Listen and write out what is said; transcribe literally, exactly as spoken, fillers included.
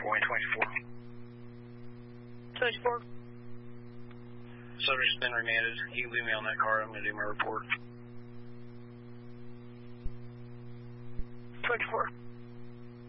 Point twenty-four. twenty-four. Subject's been remanded. You can leave me on that card. I'm going to do my report. twenty-four.